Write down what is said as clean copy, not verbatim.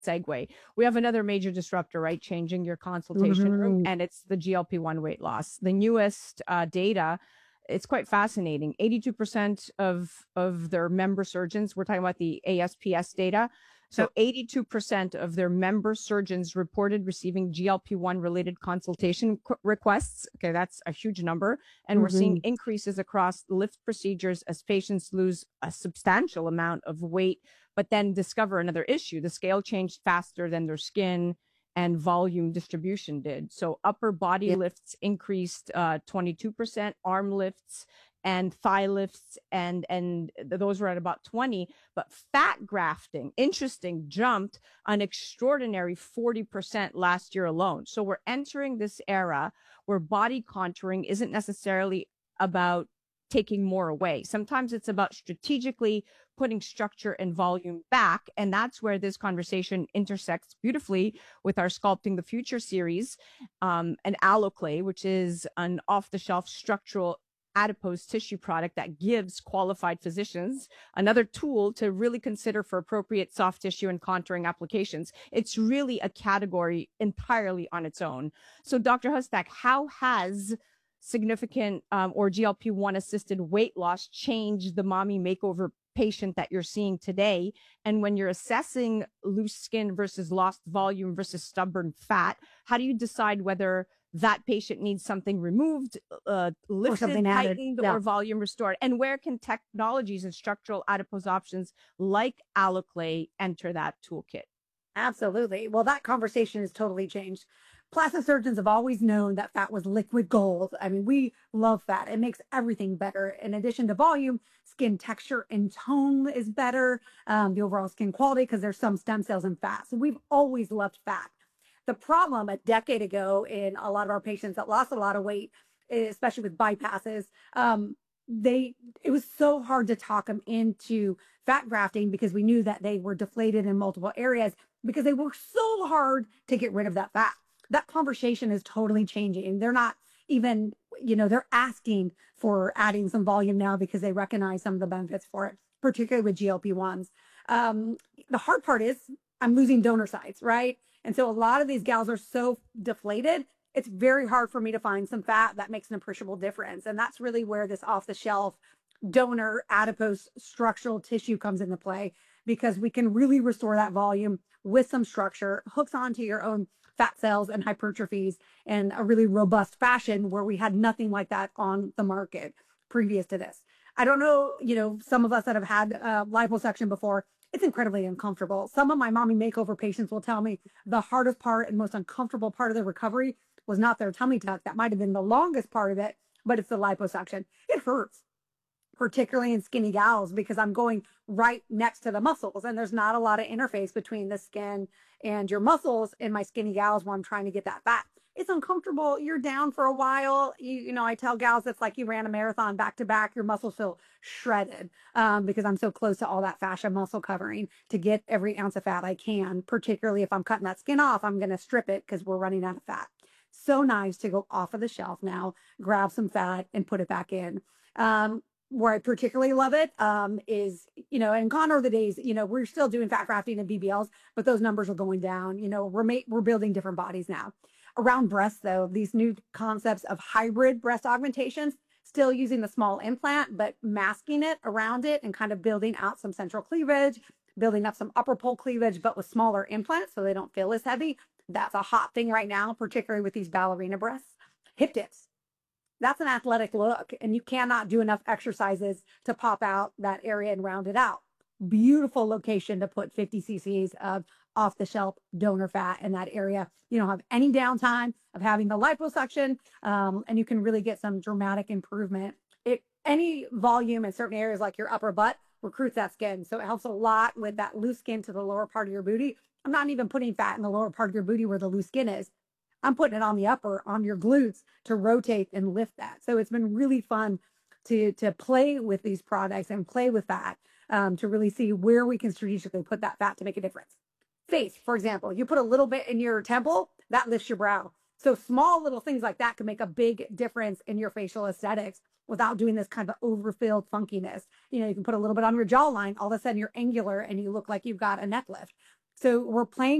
segue. We have another major disruptor, right? Changing your consultation room, Mhm. and it's the GLP-1 weight loss. The newest data, it's quite fascinating. 82% of their member surgeons, we're talking about the ASPS data. So Yep. 82% of their member surgeons reported receiving GLP-1 related consultation requests. Okay, that's a huge number. And we're seeing Mhm. increases across lift procedures as patients lose a substantial amount of weight, but then discover another issue. The scale changed faster than their skin and volume distribution did. So upper body Yeah. lifts increased 22%, arm lifts and thigh lifts, and those were at about 20. But fat grafting, interesting, jumped an extraordinary 40% last year alone. So we're entering this era where body contouring isn't necessarily about taking more away. Sometimes it's about strategically putting structure and volume back. And that's where this conversation intersects beautifully with our Sculpting the Future series, and Alloclay, which is an off-the-shelf structural adipose tissue product that gives qualified physicians another tool to really consider for appropriate soft tissue and contouring applications. It's really a category entirely on its own. So, Dr. Hostak, how has significant or GLP-1 assisted weight loss changed the mommy makeover patient that you're seeing today? And when you're assessing loose skin versus lost volume versus stubborn fat, how do you decide whether that patient needs something removed, Or lifted, something added. tightened, Yeah. or volume restored? And where can technologies and structural adipose options like Alloclay enter that toolkit? Absolutely. Well, that conversation has totally changed. Plastic surgeons have always known that fat was liquid gold. I mean, we love fat. It makes everything better. In addition to volume, skin texture and tone is better, the overall skin quality, because there's some stem cells in fat. So we've always loved fat. The problem a decade ago in a lot of our patients that lost a lot of weight, especially with bypasses, they it was so hard to talk them into fat grafting because we knew that they were deflated in multiple areas because they work so hard to get rid of that fat. That conversation is totally changing. They're not even, they're asking for adding some volume now because they recognize some of the benefits for it, particularly with GLP-1s. The hard part is I'm losing donor sites, right? And so a lot of these gals are so deflated, it's very hard for me to find some fat that makes an appreciable difference. And that's really where this off the shelf donor adipose structural tissue comes into play, because we can really restore that volume with some structure, hooks onto your own fat cells and hypertrophies in a really robust fashion where we had nothing like that on the market previous to this. I don't know, some of us that have had liposuction before, it's incredibly uncomfortable. Some of my mommy makeover patients will tell me the hardest part and most uncomfortable part of their recovery was not their tummy tuck. That might have been the longest part of it, but it's the liposuction. It hurts, particularly in skinny gals, because I'm going right next to the muscles and there's not a lot of interface between the skin and your muscles in my skinny gals when I'm trying to get that fat. It's uncomfortable. You're down for a while. I tell gals it's like you ran a marathon back to back. Your muscles feel shredded because I'm so close to all that fascia muscle covering to get every ounce of fat I can. Particularly if I'm cutting that skin off, I'm going to strip it because we're running out of fat. So nice to go off of the shelf now, grab some fat and put it back in. Where I particularly love it is, and gone are the days, we're still doing fat grafting and BBLs, but those numbers are going down. We're building different bodies now. Around breasts, though, these new concepts of hybrid breast augmentations, still using the small implant, but masking it around it and kind of building out some central cleavage, building up some upper pole cleavage, but with smaller implants so they don't feel as heavy. That's a hot thing right now, particularly with these ballerina breasts. Hip dips. That's an athletic look, and you cannot do enough exercises to pop out that area and round it out. Beautiful location to put 50 cc's of off the shelf donor fat in that area. You don't have any downtime of having the liposuction, and you can really get some dramatic improvement. Any volume in certain areas like your upper butt recruits that skin. So it helps a lot with that loose skin to the lower part of your booty. I'm not even putting fat in the lower part of your booty where the loose skin is. I'm putting it on the upper, on your glutes to rotate and lift that. So it's been really fun to play with these products and play with that to really see where we can strategically put that fat to make a difference. Face, for example, you put a little bit in your temple, that lifts your brow. So small little things like that can make a big difference in your facial aesthetics without doing this kind of overfilled funkiness. You can put a little bit on your jawline, all of a sudden you're angular and you look like you've got a neck lift. So we're playing